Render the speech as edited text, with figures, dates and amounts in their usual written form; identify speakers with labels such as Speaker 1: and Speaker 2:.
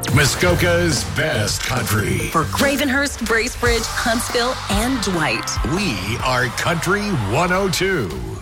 Speaker 1: Muskoka's best country.
Speaker 2: For Gravenhurst, Bracebridge, Huntsville, and Dwight.
Speaker 1: We are Country 102.